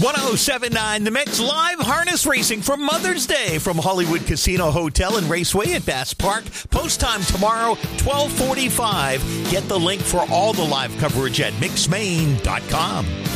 1079 The Mix live harness racing for Mother's Day from Hollywood Casino Hotel and Raceway at Bass Park. Post time tomorrow, 12:45. Get the link for all the live coverage at mixmaine.com.